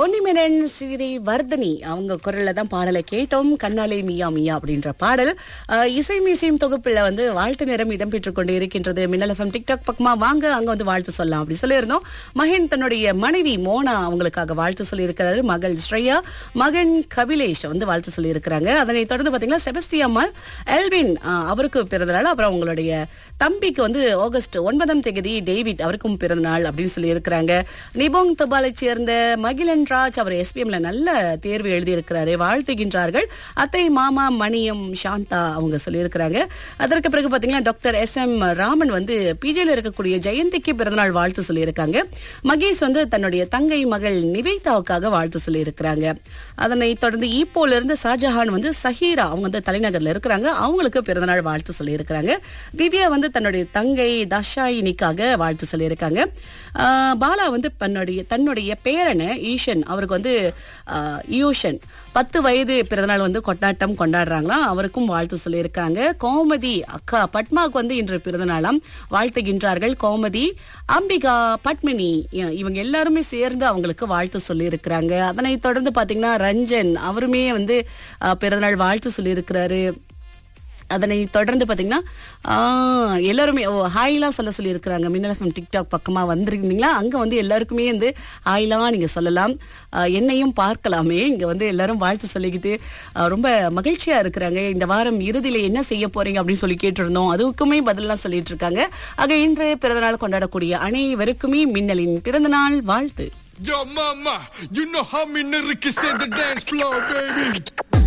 பொன்னிமினன் சிறி வர்தனி அவங்க குரல்ல தான் பாடலை கேட்டோம். கண்ணாலே மியா மியா அப்படின்ற பாடல் இசை மீசியம் தொகுப்புல வந்து வாழ்த்து நேரம் இடம்பெற்றுக் கொண்டு இருக்கின்றது. மின்னல் எஃப்எம் டிக்டாக் பக்கமா வாங்க, அங்க வந்து வாழ்த்து சொல்லலாம் அப்படி சொல்லியிருந்தோம். மகன் தன்னுடைய மனைவி மோனா அவங்களுக்காக வாழ்த்து சொல்லி இருக்கிறாரு. மகள் ஸ்ரேயா, மகன் கபிலேஷ் வந்து வாழ்த்து சொல்லி இருக்கிறாங்க. அதனை தொடர்ந்து பாத்தீங்கன்னா செபஸ்தியம்மாள் எல்வின் அவருக்கு பிறந்தநாள். அப்புறம் அவங்களுடைய தம்பிக்கு வந்து ஆகஸ்ட் 9ஆம் தேதி டேவிட் அவருக்கும் பிறந்தநாள் அப்படின்னு சொல்லி இருக்கிறாங்க. நிபோங் தபாலை சேர்ந்த மகிழன் ராஜ் அவர் எஸ்பிஎம்ல நல்ல தேர்வு எழுதி இருக்கிறாரு, வாழ்த்துகின்றார்கள். அத்தை மாமா மணியம் சாந்தா அவங்க சொல்லி இருக்கிறாங்க. அதற்கு பிறகு பாத்தீங்கன்னா டாக்டர் SM ராமன் வந்து பிஜேல இருக்கக்கூடிய ஜெயந்திக்கு பிறந்தநாள் வாழ்த்து சொல்லி இருக்காங்க. மகேஷ் வந்து தன்னுடைய தங்கை மகள் நிவேதாவுக்காக வாழ்த்து சொல்லி இருக்கிறாங்க. அதனை தொடர்ந்து ஈப்போல இருந்து ஷாஜஹான் வந்து சஹீரா அவங்க வந்து தலைநகர்ல இருக்கிறாங்க, அவங்களுக்கு பிறந்தநாள் வாழ்த்து சொல்லி இருக்கிறாங்க. திவ்யா வந்து தன்னுடைய தங்கை தஷாயினிக்காக வாழ்த்து சொல்லி இருக்காங்க. பாலா வந்து தன்னுடைய பேரனை ஈஷன் அவருக்கு வந்து ஈஷன் 10 வயது பிறந்தநாள் வந்து கொண்டாடுறாங்களாம், அவருக்கும் வாழ்த்து சொல்லியிருக்காங்க. கோமதி அக்கா பட்மாவுக்கு வந்து இன்று பிறந்தநாளாம், வாழ்த்துகின்றார்கள். கோமதி, அம்பிகா, பட்மினி இவங்க எல்லாருமே சேர்ந்து அவங்களுக்கு வாழ்த்து சொல்லி இருக்கிறாங்க. அதனை தொடர்ந்து பாத்தீங்கன்னா ரஞ்சன் அவருமே வந்து பிறந்தநாள் வாழ்த்து சொல்லி இருக்கிறாரு. அதனை தொடர்ந்து பாத்தீங்கன்னா எல்லாருமே ஹாய்லாம் சொல்லி இருக்கிறாங்க. மின்னல் எஃப்எம் டிக்டாக் பக்கமா வந்திருந்தீங்களா, அங்க வந்து எல்லாருக்குமே வந்து ஹாய்லாம் நீங்க சொல்லலாம், என்னையும் பார்க்கலாமே. இங்க வந்து எல்லாரும் வாழ்த்து சொல்லிக்கிட்டு ரொம்ப மகிழ்ச்சியா இருக்கிறாங்க. இந்த வாரம் இறுதியில என்ன செய்ய போறீங்க அப்படின்னு சொல்லி கேட்டிருந்தோம், அதுக்குமே பதிலாம் சொல்லிட்டு இருக்காங்க. ஆக இன்று பிறந்தநாள் கொண்டாடக்கூடிய அனைவருக்குமே மின்னலின் பிறந்தநாள் வாழ்த்து. Yo mama, you know how me niggas in the dance floor, baby.